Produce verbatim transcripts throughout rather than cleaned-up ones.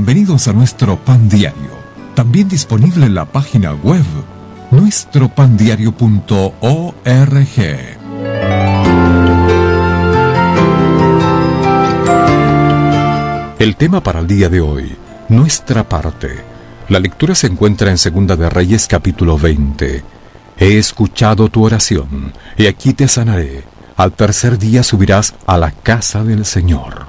Bienvenidos a nuestro Pan Diario, también disponible en la página web nuestro pan diario punto org. El tema para el día de hoy, nuestra parte. La lectura se encuentra en Segunda de Reyes capítulo veinte. He escuchado tu oración, y aquí te sanaré. Al tercer día subirás a la casa del Señor.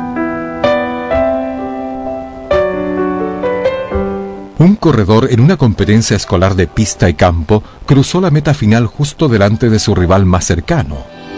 Un corredor en una competencia escolar de pista y campo cruzó la meta final justo delante de su rival más cercano.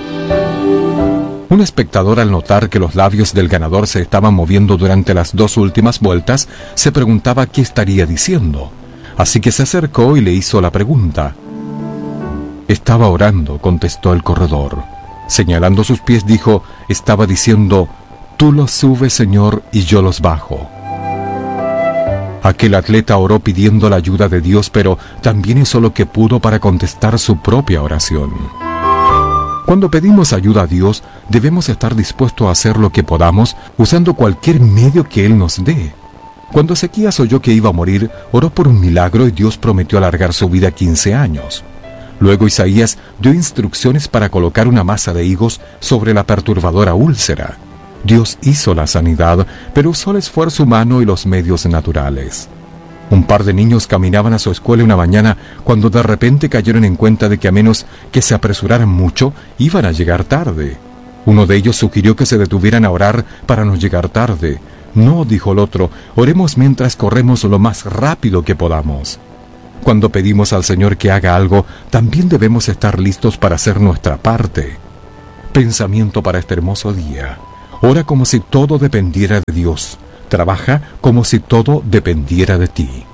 Un espectador, al notar que los labios del ganador se estaban moviendo durante las dos últimas vueltas, se preguntaba qué estaría diciendo. Así que se acercó y le hizo la pregunta. Estaba orando, contestó el corredor. Señalando sus pies dijo, estaba diciendo, tú los subes, Señor, y yo los bajo. Aquel atleta oró pidiendo la ayuda de Dios, pero también hizo lo que pudo para contestar su propia oración. Cuando pedimos ayuda a Dios, debemos estar dispuestos a hacer lo que podamos, usando cualquier medio que Él nos dé. Cuando Ezequías oyó que iba a morir, oró por un milagro y Dios prometió alargar su vida quince años. Luego Isaías dio instrucciones para colocar una masa de higos sobre la perturbadora úlcera. Dios hizo la sanidad, pero usó el esfuerzo humano y los medios naturales. Un par de niños caminaban a su escuela una mañana cuando de repente cayeron en cuenta de que a menos que se apresuraran mucho, iban a llegar tarde. Uno de ellos sugirió que se detuvieran a orar para no llegar tarde. No, dijo el otro, oremos mientras corremos lo más rápido que podamos. Cuando pedimos al Señor que haga algo, también debemos estar listos para hacer nuestra parte. Pensamiento para este hermoso día. Ora como si todo dependiera de Dios. Trabaja como si todo dependiera de ti.